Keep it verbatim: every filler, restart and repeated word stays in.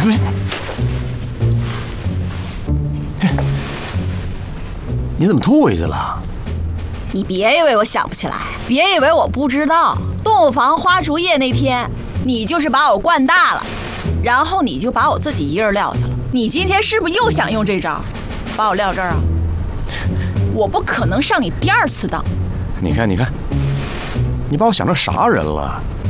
不是，你怎么吐回去了？ 你别以为我想不起来，别以为我不知道。洞房花烛夜那天，你就是把我灌大了，然后你就把我自己一人撂下了。你今天是不是又想用这招，把我撂这儿啊？我不可能上你第二次当。 你看，你看，你把我想成啥人了？